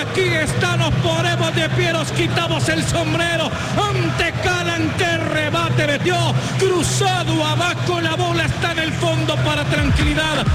Aquí está, nos ponemos de pie, nos quitamos el sombrero ante Haaland, que rebate metió, cruzado abajo, la bola está en el fondo para tranquilidad.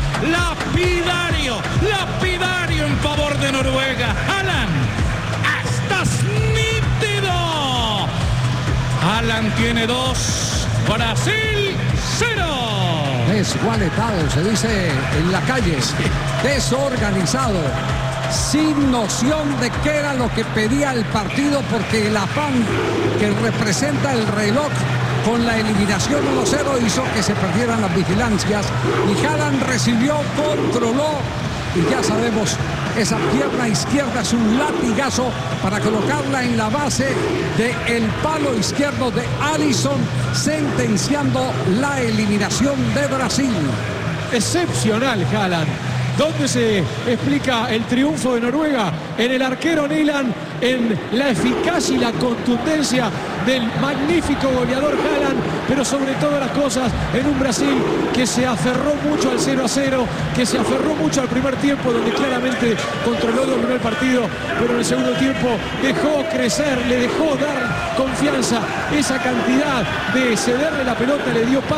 Lapidario en favor de Noruega. Haaland, estás nítido. Haaland tiene 2, Brasil 0. Desgualetado, se dice en la calle, desorganizado, sin noción de qué era lo que pedía el partido, porque el afán que representa el reloj con la eliminación 1-0 hizo que se perdieran las vigilancias, y Haaland recibió, controló, y ya sabemos, esa pierna izquierda es un latigazo para colocarla en la base del palo izquierdo de Alisson, sentenciando la eliminación de Brasil. Excepcional Haaland. ¿Dónde se explica el triunfo de Noruega? En el arquero Nyland, en la eficacia y la contundencia del magnífico goleador Haaland, pero sobre todas las cosas en un Brasil que se aferró mucho al 0-0, que se aferró mucho al primer tiempo, donde claramente controló, dominó el partido, pero en el segundo tiempo dejó crecer, le dejó dar confianza. Esa cantidad de cederle la pelota le dio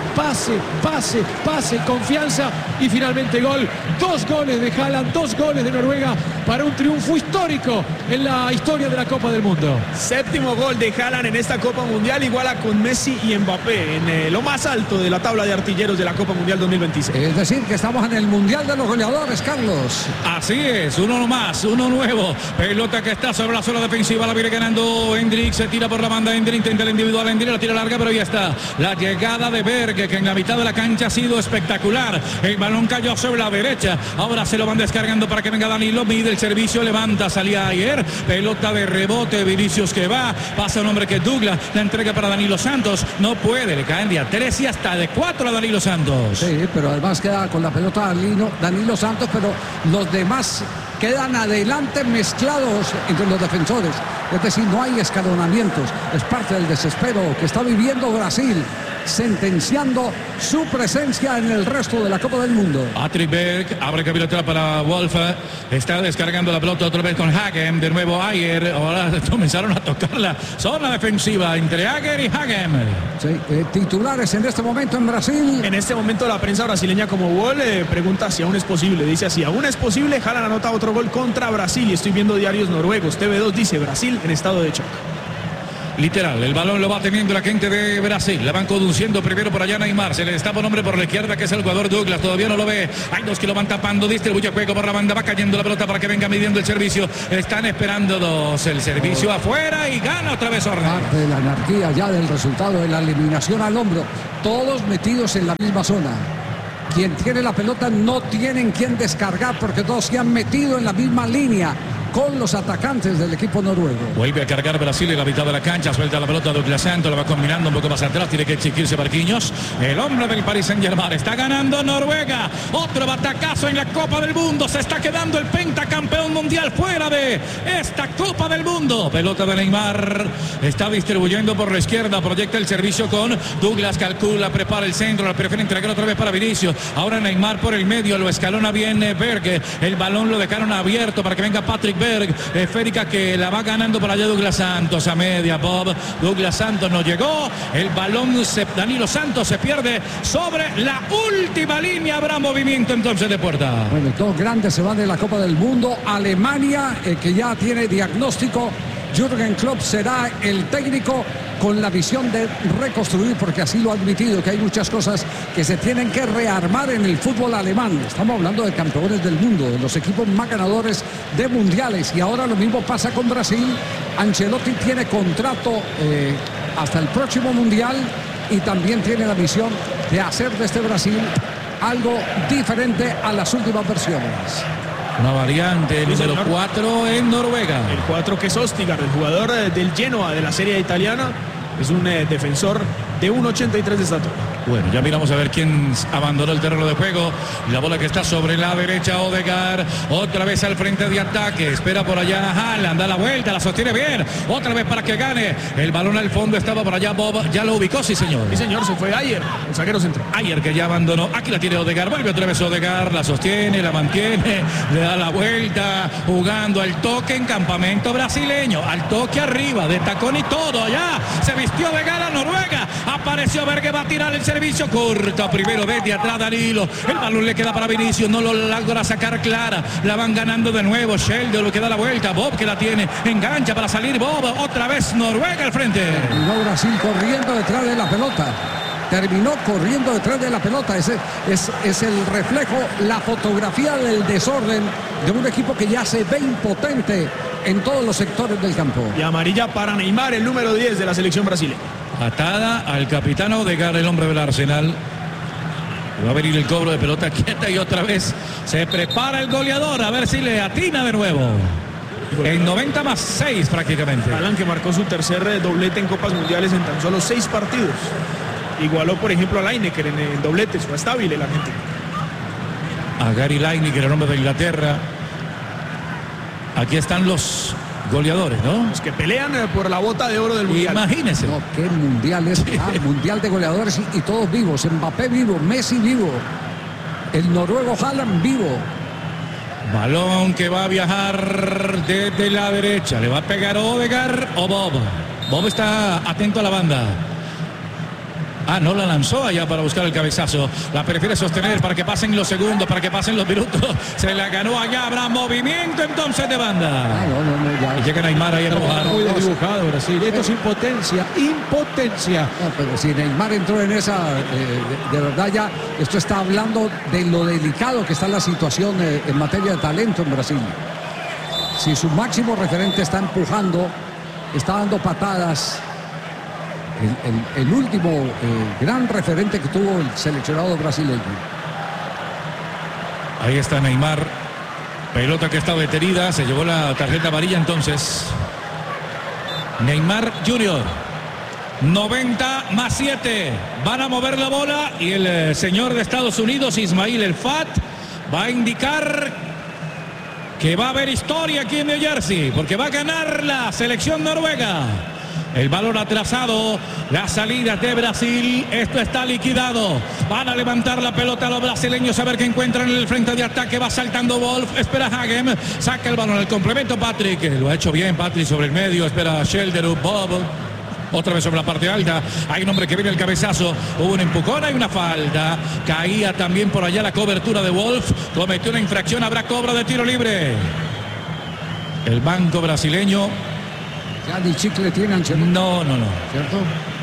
pase, confianza, y finalmente gol. 2 goles de Haaland, 2 goles de Noruega para un triunfo histórico en la historia de la Copa del Mundo. 7º gol de Haaland en esta Copa Mundial, iguala con Messi y Mbappé en lo más alto de la tabla de artilleros de la Copa Mundial 2026. Es decir, que estamos en el Mundial de los goleadores, Carlos. Así es, uno más, uno nuevo. Pelota que está sobre la zona defensiva, la viene ganando Endrick, se tira por la banda, Endrick intenta el individual, Endrick la tira larga, pero ya está. La llegada de Berg, que en la mitad de la cancha ha sido espectacular. El balón cayó sobre la derecha, ahora se lo van descargando para que venga Danilo, mide el servicio, levanta, salía ayer, pelota de rebote, Vinicius que va, pasa un hombre que es Douglas, la entrega para Danilo Santos, no puede, le caen de a 3 y hasta de 4 a Danilo Santos. Sí, pero además queda con la pelota Danilo Santos, pero los demás quedan adelante mezclados entre los defensores. Es decir, no hay escalonamientos. Es parte del desespero que está viviendo Brasil, sentenciando su presencia en el resto de la Copa del Mundo. Patrick Berg abre capítulo para Wolf, está descargando la pelota otra vez con Hagen, de nuevo Ayer, ahora comenzaron a tocar la zona defensiva entre Ayer y Hagen. Sí, titulares en este momento en Brasil. En este momento la prensa brasileña como Wall pregunta si aún es posible, dice así: aún es posible. Haaland anota otro gol contra Brasil, y estoy viendo diarios noruegos. TV2 dice Brasil en estado de shock. Literal, el balón lo va teniendo la gente de Brasil, la van conduciendo primero por allá Neymar, se le destapa un hombre por la izquierda que es el jugador Douglas, todavía no lo ve, hay 2 que lo van tapando, distribuye juego por la banda, va cayendo la pelota para que venga midiendo el servicio, están esperando 2, el servicio afuera y gana otra vez Orne. Parte de la anarquía ya del resultado de la eliminación al hombro, todos metidos en la misma zona. Quien tiene la pelota no tienen quien descargar porque todos se han metido en la misma línea con los atacantes del equipo noruego. Vuelve a cargar Brasil en la mitad de la cancha, suelta la pelota Douglas Santos, la va combinando un poco más atrás, tiene que exigirse Marquinhos, el hombre del Paris Saint-Germain, está ganando Noruega, otro batacazo en la Copa del Mundo, se está quedando el pentacampeón mundial fuera de esta Copa del Mundo. Pelota de Neymar, está distribuyendo por la izquierda, proyecta el servicio con Douglas, calcula, prepara el centro, la prefiere entregar otra vez para Vinicius, ahora Neymar por el medio, lo escalona bien Berg, el balón lo dejaron abierto para que venga Patrick Berg, esférica que la va ganando por allá Douglas Santos a media, Bob, Douglas Santos no llegó, el balón, Danilo Santos se pierde sobre la última línea, habrá movimiento entonces de puerta. Bueno, 2 grandes se van de la Copa del Mundo, Alemania, que ya tiene diagnóstico, Jürgen Klopp será el técnico con la visión de reconstruir, porque así lo ha admitido, que hay muchas cosas que se tienen que rearmar en el fútbol alemán. Estamos hablando de campeones del mundo, de los equipos más ganadores de mundiales, y ahora lo mismo pasa con Brasil. Ancelotti tiene contrato hasta el próximo mundial y también tiene la misión de hacer de este Brasil algo diferente a las últimas versiones. Una variante, número 4 en Noruega. El 4 que es Østigard, el jugador del Genoa de la Serie italiana. Es un defensor de 1,83 de estatura. Bueno, ya miramos a ver quién abandonó el terreno de juego. La bola que está sobre la derecha, Odegaard. Otra vez al frente de ataque. Espera por allá Haaland, da la vuelta, la sostiene bien. Otra vez para que gane. El balón al fondo estaba por allá Bob. Ya lo ubicó, sí señor. Sí señor, se fue Ayer, el zaguero central. Ayer que ya abandonó. Aquí la tiene Odegaard. Vuelve otra vez Odegaard. La sostiene, la mantiene. Le da la vuelta. Jugando al toque en campamento brasileño. Al toque arriba, de tacón y todo. Ya se vistió de gala Noruega. Apareció Berge, va a tirar el servicio corto. Primero desde atrás Danilo. El balón le queda para Vinicius. No lo logra sacar clara. La van ganando de nuevo. Sheldon lo que da la vuelta. Bob que la tiene. Engancha para salir Bob. Otra vez Noruega al frente. Terminó Brasil corriendo detrás de la pelota. Terminó corriendo detrás de la pelota. Ese es el reflejo, la fotografía del desorden de un equipo que ya se ve impotente en todos los sectores del campo. Y amarilla para Neymar, el número 10 de la selección brasileña. Atada al capitán Odegaard, el hombre del Arsenal. Va a venir el cobro de pelota quieta y otra vez se prepara el goleador. A ver si le atina de nuevo. En 90+6 prácticamente. Haaland, que marcó su tercer doblete en Copas Mundiales en tan solo 6 partidos. Igualó, por ejemplo, a Lineker en dobletes. Fue estable el argentino. A Gary Lineker, el hombre de Inglaterra. Aquí están los goleadores, ¿no? Los que pelean por la bota de oro del Mundial. Imagínense. No, qué mundial es. Mundial de goleadores y todos vivos. Mbappé vivo, Messi vivo. El noruego Haaland vivo. Balón que va a viajar desde la derecha. Le va a pegar Odegaard o Bob. Bob está atento a la banda. No la lanzó allá para buscar el cabezazo. La prefiere sostener para que pasen los segundos, para que pasen los minutos. Se la ganó allá. Habrá movimiento entonces de banda. Ya. Y llega Neymar ahí a empujar. Muy desdibujado Brasil. Esto es impotencia. No, pero si Neymar entró en esa, de verdad ya, esto está hablando de lo delicado que está la situación en materia de talento en Brasil. Si su máximo referente está empujando, está dando patadas. El último gran referente que tuvo el seleccionado brasileño. Ahí está Neymar. Pelota que está detenida. Se llevó la tarjeta amarilla entonces. Neymar Junior. 90+7. Van a mover la bola y el señor de Estados Unidos, Ismail El Fat, va a indicar que va a haber historia aquí en New Jersey, porque va a ganar la selección noruega. El balón atrasado, la salida de Brasil, esto está liquidado. Van a levantar la pelota a los brasileños a ver qué encuentran en el frente de ataque. Va saltando Wolf, espera Hagem, saca el balón al complemento Patrick. Lo ha hecho bien Patrick sobre el medio, espera Shelderup, Bob. Otra vez sobre la parte alta, hay un hombre que viene el cabezazo, hubo un empujón, hay una falta, caía también por allá la cobertura de Wolf, cometió una infracción, habrá cobro de tiro libre. El banco brasileño. Ya ni chicle tiene Ancelotti. No. ¿Cierto?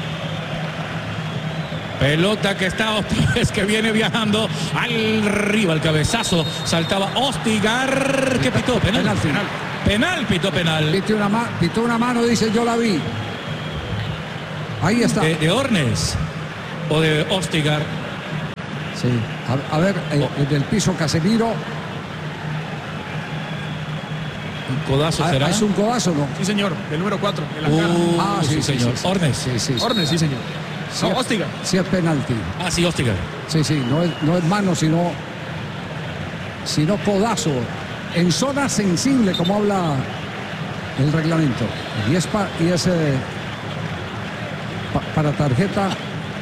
Pelota que está otra vez que viene viajando arriba, el cabezazo, saltaba Odegaard, que pitó, penal, pitó penal. Pitó una mano, dice yo la vi. Ahí está. De Ornes o de Odegaard. Sí. A ver, en el piso Casemiro. ¿Un codazo será? ¿Es un codazo, no? Sí, señor, del número 4. Sí, señor. Ornes. Sí. Ornes, sí, señor. Sí, No, Odegaard. Sí es penalti. Sí, Odegaard. Sí, no es mano, sino codazo. En zona sensible, como habla el reglamento. Y es para tarjeta.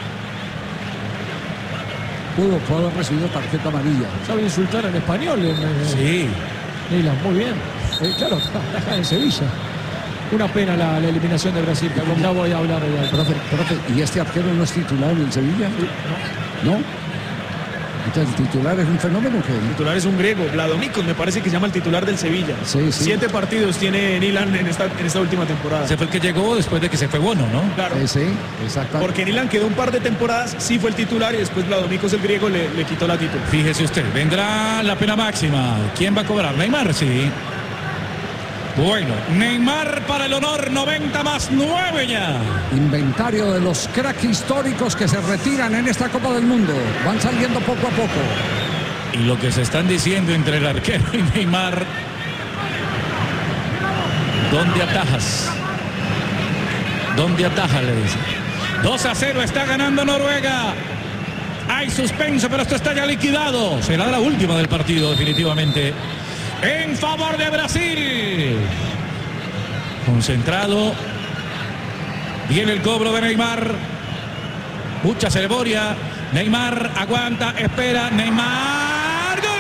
Pudo haber recibido tarjeta amarilla. Sabe insultar en español. Sí. Neymar, muy bien. Claro, está en Sevilla. Una pena la eliminación de Brasil. Ya voy a hablar de profe, ¿y este arquero no es titular en el Sevilla? ¿No? Entonces, ¿el titular es un fenómeno? ¿Qué? El titular es un griego, Vladomikos, me parece que se llama el titular del Sevilla. Sí. 7 partidos tiene Nilan en esta última temporada. Ese fue el que llegó después de que se fue Bono, ¿no? Claro. Sí, exactamente. Porque Nilan quedó un par de temporadas, sí fue el titular y después Vladomikos, el griego, le quitó la título. Fíjese usted, vendrá la pena máxima. ¿Quién va a cobrar? Neymar, sí. Bueno, Neymar para el honor, 90+9 ya. Inventario de los cracks históricos que se retiran en esta Copa del Mundo. Van saliendo poco a poco. Y lo que se están diciendo entre el arquero y Neymar. ¿Dónde atajas? ¿Dónde atajas? Le dice. 2-0 está ganando Noruega. Hay suspenso, pero esto está ya liquidado. Será la última del partido, definitivamente. En favor de Brasil. Concentrado. Viene el cobro de Neymar. Mucha ceremonia. Neymar aguanta, espera. Neymar. ¡Gol!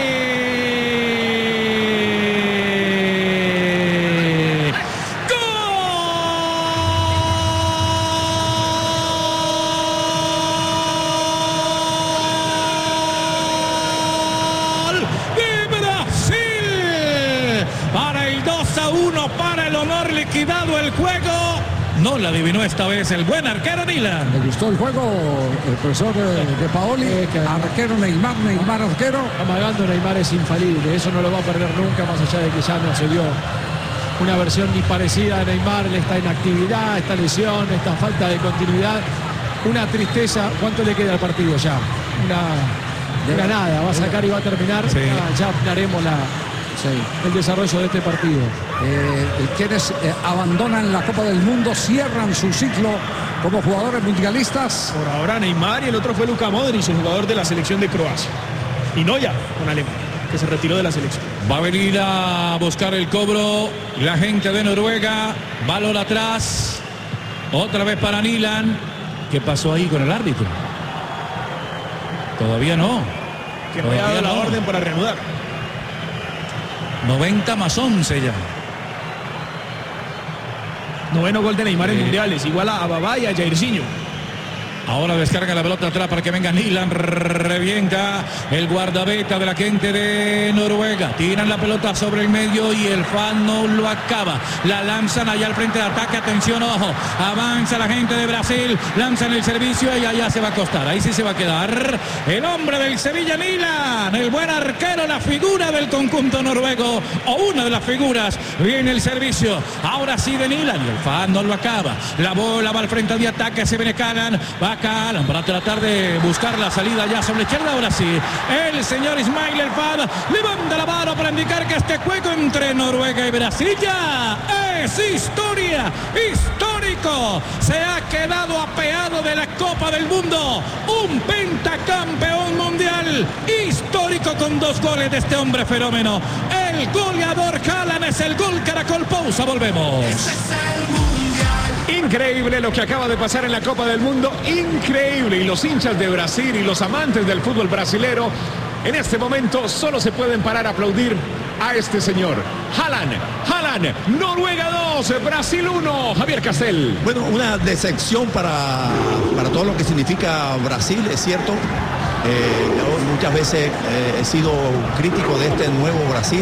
Para el 2-1, para el honor, liquidado el juego. No la adivinó esta vez el buen arquero Dylan. Me gustó el juego, el profesor de Paoli. Arquero Neymar, Neymar arquero. Amagando, Neymar es infalible, eso no lo va a perder nunca, más allá de que ya no se vio una versión ni parecida a Neymar, esta inactividad, esta lesión, esta falta de continuidad. Una tristeza. ¿Cuánto le queda al partido ya? Una nada, va a sacar y va a terminar. Sí. Ya opinaremos el desarrollo de este partido. Quienes abandonan la Copa del Mundo cierran su ciclo como jugadores mundialistas. Por ahora Neymar, y el otro fue Luka Modric, el jugador de la selección de Croacia. Y Neuer, con Alemania, que se retiró de la selección. Va a venir a buscar el cobro la gente de Noruega. Balón atrás. Otra vez para Nilan. ¿Qué pasó ahí con el árbitro? Todavía no. Que no haya dado la orden para reanudar. 90 más 11 ya. Noveno gol de Neymar en mundiales, igual a Babá y a Jairzinho. Ahora descarga la pelota atrás para que venga Nilan. Revienta el guardaveta de la gente de Noruega. Tiran la pelota sobre el medio y el fan no lo acaba. La lanzan allá al frente de ataque. Atención, ojo. Avanza la gente de Brasil. Lanzan el servicio y allá se va a acostar. Ahí sí se va a quedar el hombre del Sevilla, Nilan. El buen arquero, la figura del conjunto noruego. O una de las figuras. Viene el servicio. Ahora sí de Nilan. Y el fan no lo acaba. La bola va al frente de ataque. Se viene Kagan. Va Kagan para tratar de buscar la salida ya sobre la izquierda. Ahora sí, el señor Ismail El Fad levanta la mano para indicar que este juego entre Noruega y Brasil ya es historia, histórico. Se ha quedado apeado de la Copa del Mundo, un pentacampeón mundial histórico con 2 goles de este hombre fenómeno. El goleador Haaland es el gol Caracol. Pausa, volvemos. Increíble lo que acaba de pasar en la Copa del Mundo, increíble, y los hinchas de Brasil y los amantes del fútbol brasilero en este momento solo se pueden parar a aplaudir a este señor. Haaland, Noruega 2, Brasil 1, Javier Castel. Bueno, una decepción para todo lo que significa Brasil, es cierto. Yo muchas veces he sido crítico de este nuevo Brasil.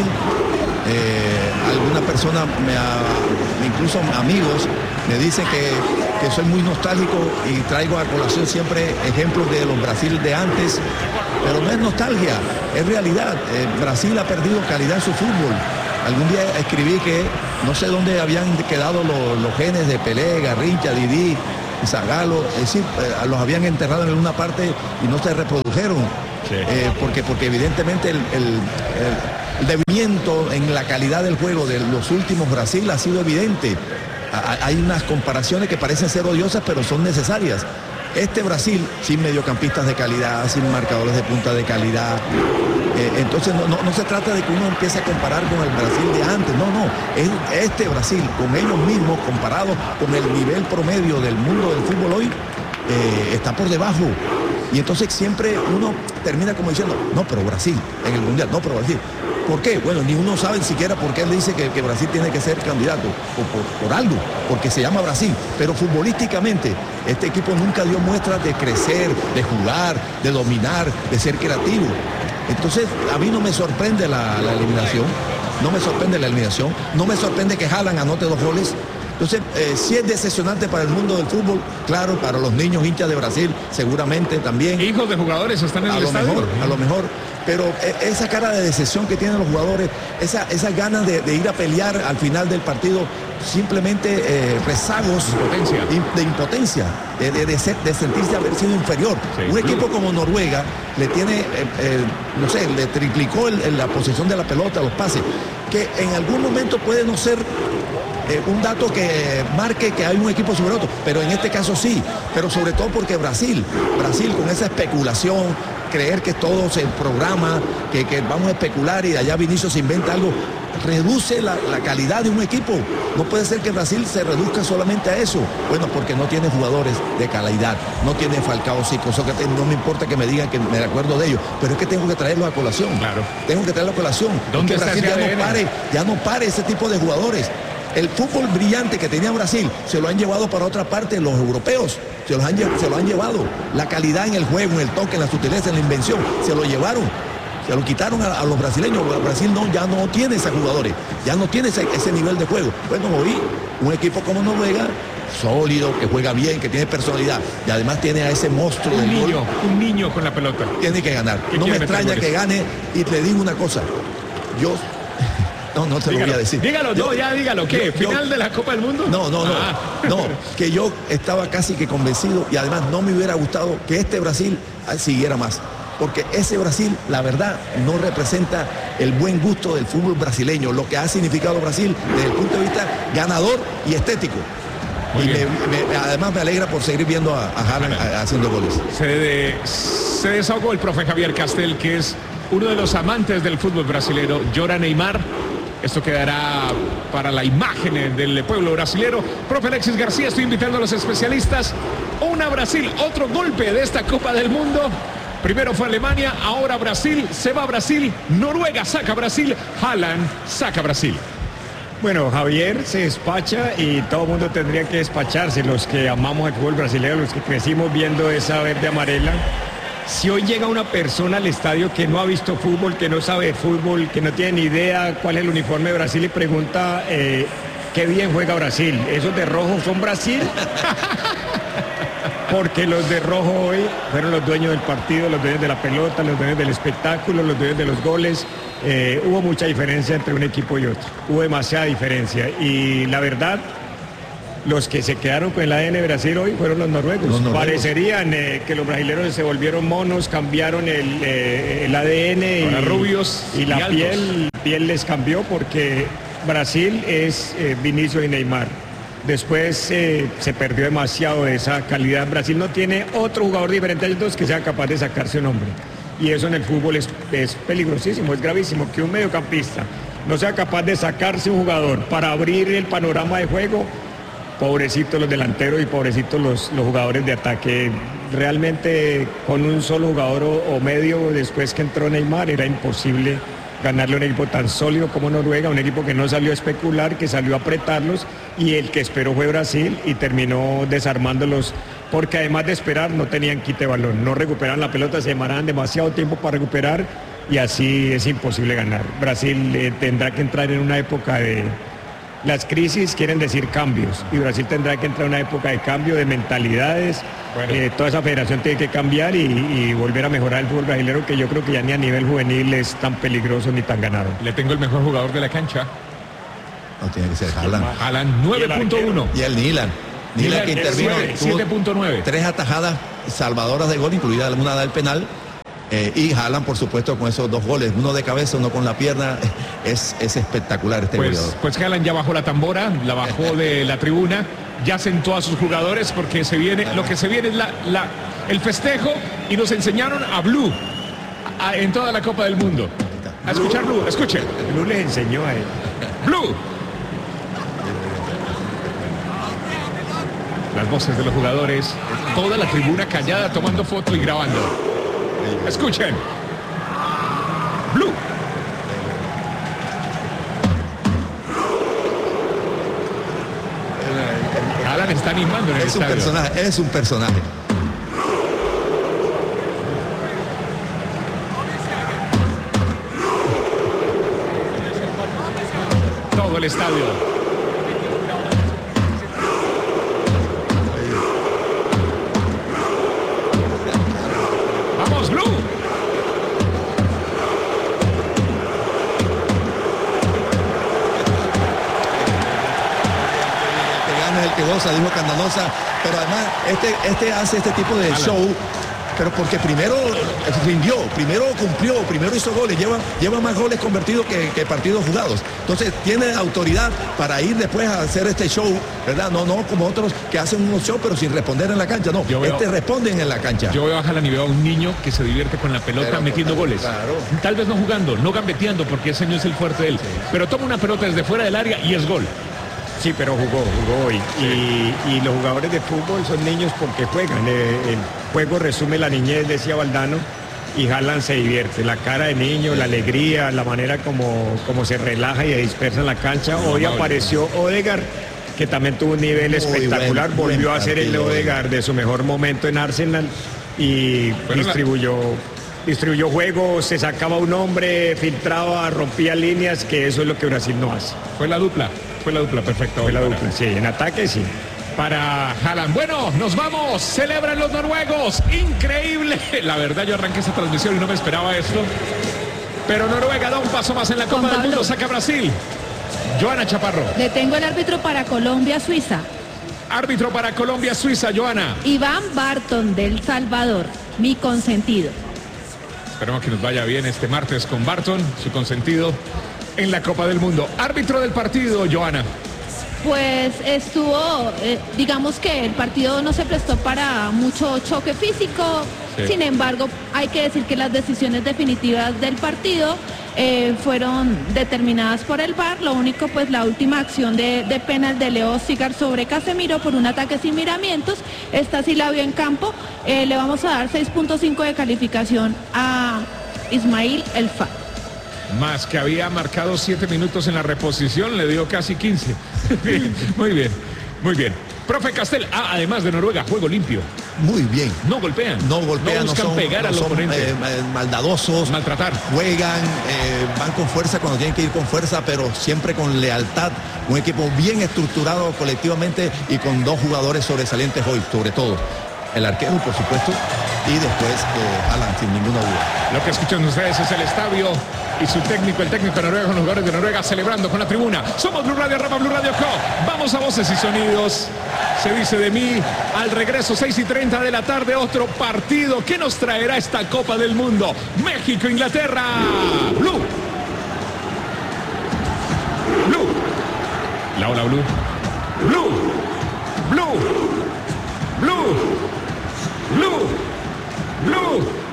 Algunas personas, incluso amigos, me dicen que soy muy nostálgico y traigo a colación siempre ejemplos de los Brasil de antes, pero no es nostalgia, es realidad. Brasil ha perdido calidad en su fútbol. Algún día escribí que no sé dónde habían quedado los genes de Pelé, Garrincha, Didi y Zagallo, es decir, los habían enterrado en alguna parte y no se reprodujeron. Sí. Porque evidentemente el debilimiento en la calidad del juego de los últimos Brasil ha sido evidente. Hay unas comparaciones que parecen ser odiosas, pero son necesarias. Este Brasil, sin mediocampistas de calidad, sin marcadores de punta de calidad, entonces no se trata de que uno empiece a comparar con el Brasil de antes, no, es este Brasil, con ellos mismos, comparado con el nivel promedio del mundo del fútbol hoy, está por debajo. Y entonces siempre uno termina como diciendo, no, pero Brasil, en el Mundial, no, pero Brasil. ¿Por qué? Bueno, ni uno sabe siquiera por qué él dice que Brasil tiene que ser candidato, por algo, porque se llama Brasil. Pero futbolísticamente, este equipo nunca dio muestras de crecer, de jugar, de dominar, de ser creativo. Entonces, a mí no me sorprende la eliminación, no me sorprende que Haaland anote 2 goles. Entonces, sí es decepcionante para el mundo del fútbol, claro, para los niños hinchas de Brasil, seguramente también. Hijos de jugadores están en el estadio. A lo mejor, pero esa cara de decepción que tienen los jugadores, esas ganas de ir a pelear al final del partido, simplemente rezagos de impotencia, de sentirse haber sido inferior. Sí, un equipo como Noruega le tiene, le triplicó la posesión de la pelota, los pases, que en algún momento puede no ser un dato que marque que hay un equipo sobre otro, pero en este caso sí, pero sobre todo porque Brasil con esa especulación, creer que todo se programa, que vamos a especular y de allá Vinicius se inventa algo, reduce la calidad de un equipo. No puede ser que Brasil se reduzca solamente a eso. Bueno, porque no tiene jugadores de calidad, no tiene Falcao, Zico, Sócrates, no me importa que me digan que me acuerdo de ellos, pero es que tengo que traerlos a colación. Claro. Tengo que traerlos a colación. ¿Dónde que está Brasil ese ya no pare ese tipo de jugadores. El fútbol brillante que tenía Brasil se lo han llevado para otra parte los europeos. Se lo han llevado. La calidad en el juego, en el toque, en la sutileza, en la invención, se lo llevaron. Se lo quitaron a los brasileños. Brasil ya no tiene esos jugadores, ya no tiene ese nivel de juego. Bueno, hoy un equipo como Noruega, sólido, que juega bien, que tiene personalidad y además tiene a ese monstruo del gol. Un niño con la pelota. Tiene que ganar. No me extraña que gane, y te digo una cosa. No te lo voy a decir. Dígalo, dígalo. ¿Qué? ¿Final de la Copa del Mundo? No, que yo estaba casi que convencido y además no me hubiera gustado que este Brasil siguiera más. Porque ese Brasil, la verdad, no representa el buen gusto del fútbol brasileño, lo que ha significado Brasil desde el punto de vista ganador y estético. Además me alegra por seguir viendo a Haaland haciendo goles. Se desahogó el profe Javier Castel, que es uno de los amantes del fútbol brasileño. Llora Neymar. Esto quedará para la imagen del pueblo brasilero. Profe Alexis García, estoy invitando a los especialistas. Una Brasil, otro golpe de esta Copa del Mundo. Primero fue Alemania, ahora Brasil. Se va Brasil, Noruega saca Brasil, Haaland saca Brasil. Bueno, Javier se despacha y todo el mundo tendría que despacharse. Los que amamos el fútbol brasileño, los que crecimos viendo esa verde amarela. Si hoy llega una persona al estadio que no ha visto fútbol, que no sabe de fútbol, que no tiene ni idea cuál es el uniforme de Brasil y pregunta qué bien juega Brasil, ¿esos de rojo son Brasil? Porque los de rojo hoy fueron los dueños del partido, los dueños de la pelota, los dueños del espectáculo, los dueños de los goles. Hubo mucha diferencia entre un equipo y otro, hubo demasiada diferencia y la verdad, los que se quedaron con el ADN de Brasil hoy fueron los noruegos. Parecerían que los brasileños se volvieron monos, cambiaron el ADN y rubios y la piel les cambió porque Brasil es Vinicius y Neymar. Después se perdió demasiado de esa calidad. Brasil no tiene otro jugador diferente a ellos dos que sea capaz de sacarse un hombre. Y eso en el fútbol es peligrosísimo, es gravísimo. Que un mediocampista no sea capaz de sacarse un jugador para abrir el panorama de juego. Pobrecitos los delanteros y pobrecitos los jugadores de ataque. Realmente con un solo jugador o medio después que entró Neymar era imposible ganarle a un equipo tan sólido como Noruega, un equipo que no salió a especular, que salió a apretarlos y el que esperó fue Brasil y terminó desarmándolos porque además de esperar no tenían quite de balón, no recuperaban la pelota, se demoraban demasiado tiempo para recuperar y así es imposible ganar. Brasil tendrá que entrar en una época de... Las crisis quieren decir cambios y Brasil tendrá que entrar en una época de cambio de mentalidades. Bueno. Toda esa federación tiene que cambiar y volver a mejorar el fútbol brasileño, que yo creo que ya ni a nivel juvenil es tan peligroso ni tan ganado. Le tengo el mejor jugador de la cancha. No, tiene que ser Haaland. Haaland 9.1. Y el Nilan que intervino 7.9. 3 atajadas salvadoras de gol, incluida una del penal. Y Haaland, por supuesto, con esos 2 goles, uno de cabeza, uno con la pierna, es espectacular este goleador. Pues Haaland ya bajó la tambora, la bajó de la tribuna, ya sentó a sus jugadores porque lo que se viene es el festejo y nos enseñaron a Blue en toda la Copa del Mundo. A escuchar Blue, escuchen. Blue les enseñó a él. Blue. Las voces de los jugadores, toda la tribuna callada tomando foto y grabando. Escuchen. Blue. Haaland está animando en el estadio. Es un personaje. Todo el estadio. ¡Vamos, Blue! El que goza, dijo Candanosa, pero además este hace este tipo de show pero porque primero rindió, primero cumplió, primero hizo goles, lleva más goles convertidos que partidos jugados. Entonces tiene autoridad para ir después a hacer este show, ¿verdad? No como otros que hacen unos shows pero sin responder en la cancha, no. Responden en la cancha. Yo veo a Haaland y veo a un niño que se divierte con la pelota metiendo goles. Claro. Tal vez no jugando, no gambeteando, porque ese no es el fuerte de él. Sí. Pero toma una pelota desde fuera del área y es gol. Sí, pero jugó hoy. Y los jugadores de fútbol son niños porque juegan. El juego resume la niñez, decía Valdano, y Haaland se divierte. La cara de niño, la alegría, la manera como se relaja y se dispersa en la cancha. Hoy apareció Odegaard, que también tuvo un nivel espectacular. Volvió a ser el Odegaard de su mejor momento en Arsenal y distribuyó juego, se sacaba un hombre, filtraba, rompía líneas, que eso es lo que Brasil no hace. Fue la dupla, perfecto. Fue la dupla, sí, en ataque sí. Para Haaland. Bueno, nos vamos, celebran los noruegos, increíble. La verdad yo arranqué esa transmisión y no me esperaba esto. Pero Noruega da un paso más en la Copa del Mundo, saca a Brasil. Joana Chaparro. Detengo el árbitro para Colombia-Suiza. Árbitro para Colombia-Suiza, Joana. Iván Barton del Salvador, mi consentido. Esperemos que nos vaya bien este martes con Barton, su consentido en la Copa del Mundo. Árbitro del partido, Joana. Pues estuvo, digamos que el partido no se prestó para mucho choque físico. Sí. Sin embargo, hay que decir que las decisiones definitivas del partido fueron determinadas por el VAR. Lo único, pues la última acción de penal de Leo Zigar sobre Casemiro por un ataque sin miramientos. Esta sí la vio en campo. Le vamos a dar 6.5 de calificación a Ismail El Fa. Más que había marcado 7 minutos en la reposición, le dio casi 15. Muy bien, muy bien. Profe Castel, además de Noruega, juego limpio. Muy bien. No golpean. No buscan pegar al oponente. Maldadosos. Maltratar. Juegan, van con fuerza cuando tienen que ir con fuerza, pero siempre con lealtad. Un equipo bien estructurado colectivamente y con dos jugadores sobresalientes hoy, sobre todo. El arquero, por supuesto, y después Haaland, sin ninguna duda. Lo que escuchan ustedes es el estadio y su técnico, el técnico de Noruega, con los jugadores de Noruega celebrando con la tribuna. Somos Blue Radio, arroba Blue Radio Co. Vamos a Voces y Sonidos. Se dice de mí, al regreso 6:30 de la tarde, otro partido que nos traerá esta Copa del Mundo. México, Inglaterra. Blue. Blue. La ola Blue. Blue. Blue. Blue. Blue. Blue.